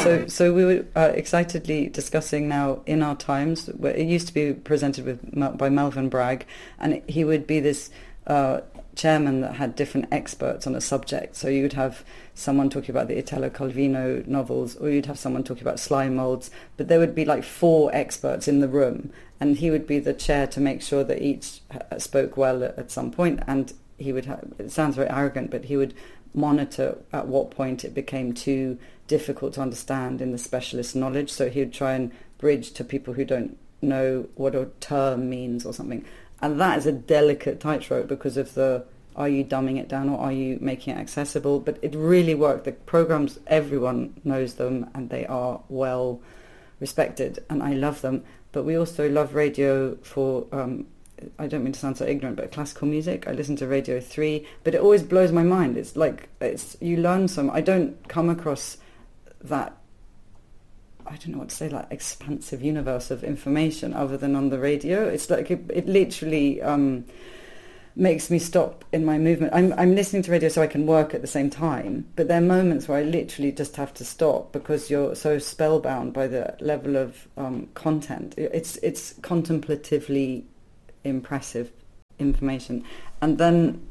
So we were excitedly discussing now In Our Times. Where it used to be presented by Melvyn Bragg, and he would be this chairman that had different experts on a subject. So you'd have someone talking about the Italo Calvino novels, or you'd have someone talking about slime molds, but there would be like 4 experts in the room, and he would be the chair to make sure that each spoke well at some point, and he would it sounds very arrogant, but he would monitor at what point it became too difficult to understand in the specialist knowledge. So he would try and bridge to people who don't know what a term means or something. And that is a delicate tightrope because of are you dumbing it down or are you making it accessible? But it really worked. The programs, everyone knows them and they are well respected and I love them. But we also love radio for, I don't mean to sound so ignorant, but classical music. I listen to Radio 3, but it always blows my mind. It's like, you learn I don't come across that, I don't know what to say, like expansive universe of information other than on the radio. It's like it literally makes me stop in my movement. I'm listening to radio so I can work at the same time, but there are moments where I literally just have to stop because you're so spellbound by the level of content. It's contemplatively impressive information. And then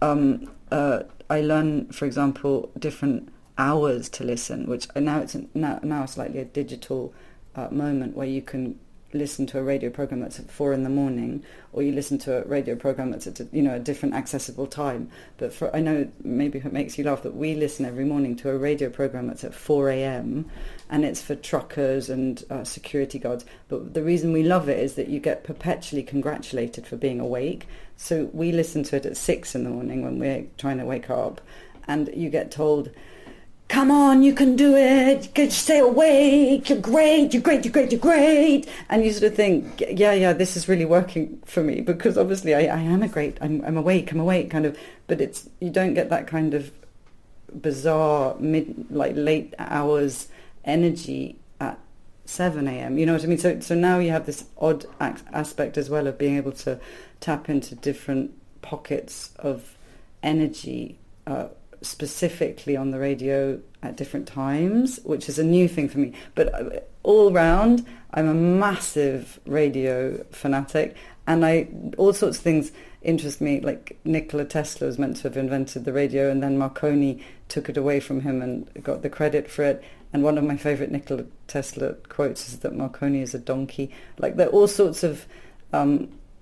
I learn, for example, different hours to listen, which now it's slightly a digital moment where you can listen to a radio program that's at 4 a.m, or you listen to a radio program that's at a different accessible time. But I know maybe it makes you laugh that we listen every morning to a radio program that's at 4 a.m, and it's for truckers and security guards. But the reason we love it is that you get perpetually congratulated for being awake. So we listen to it at 6 a.m. when we're trying to wake up, and you get told, come on, you can do it, you can stay awake, you're great, you're great, you're great, you're great. And you sort of think, yeah, this is really working for me because obviously I am I'm awake, kind of, but you don't get that kind of bizarre late hours energy at 7 a.m, you know what I mean? So now you have this odd aspect as well of being able to tap into different pockets of energy, specifically on the radio at different times, which is a new thing for me. But all round, I'm a massive radio fanatic, and all sorts of things interest me. Like Nikola Tesla was meant to have invented the radio, and then Marconi took it away from him and got the credit for it. And one of my favourite Nikola Tesla quotes is that Marconi is a donkey. Like there are all sorts of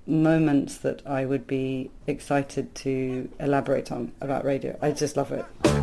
moments that I would be excited to elaborate on about radio. I just love it.